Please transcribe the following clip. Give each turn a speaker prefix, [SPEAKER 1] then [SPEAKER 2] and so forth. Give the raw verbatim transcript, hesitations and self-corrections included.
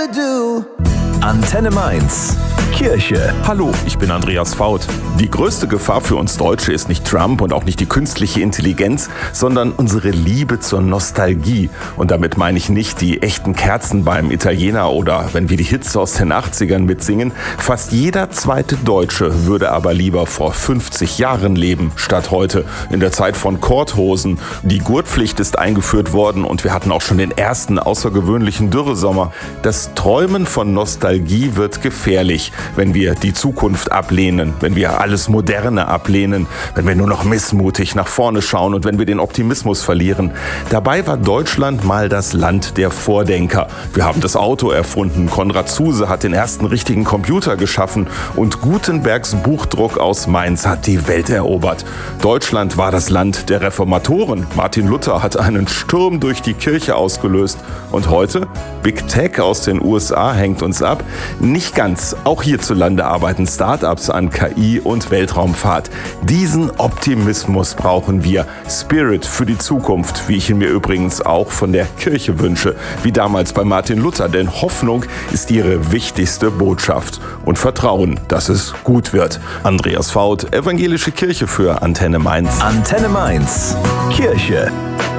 [SPEAKER 1] ever do.
[SPEAKER 2] Antenne Mainz. Kirche.
[SPEAKER 3] Hallo, ich bin Andreas Faut. Die größte Gefahr für uns Deutsche ist nicht Trump und auch nicht die künstliche Intelligenz, sondern unsere Liebe zur Nostalgie. Und damit meine ich nicht die echten Kerzen beim Italiener oder wenn wir die Hits aus den achtzigern mitsingen. Fast jeder zweite Deutsche würde aber lieber vor fünfzig Jahren leben, statt heute, in der Zeit von Korthosen. Die Gurtpflicht ist eingeführt worden und wir hatten auch schon den ersten außergewöhnlichen Dürresommer. Das Träumen von Nostalgie wird gefährlich, wenn wir die Zukunft ablehnen, wenn wir alles Moderne ablehnen, wenn wir nur noch missmutig nach vorne schauen und wenn wir den Optimismus verlieren. Dabei war Deutschland mal das Land der Vordenker. Wir haben das Auto erfunden, Konrad Zuse hat den ersten richtigen Computer geschaffen und Gutenbergs Buchdruck aus Mainz hat die Welt erobert. Deutschland war das Land der Reformatoren. Martin Luther hat einen Sturm durch die Kirche ausgelöst. Und heute? Big Tech aus den U S A hängt uns ab. Nicht ganz. Auch hierzulande arbeiten Start-ups an K I und Weltraumfahrt. Diesen Optimismus brauchen wir. Spirit für die Zukunft, wie ich ihn mir übrigens auch von der Kirche wünsche, wie damals bei Martin Luther. Denn Hoffnung ist ihre wichtigste Botschaft. Und Vertrauen, dass es gut wird. Andreas Faut, Evangelische Kirche für Antenne Mainz.
[SPEAKER 2] Antenne Mainz. Kirche.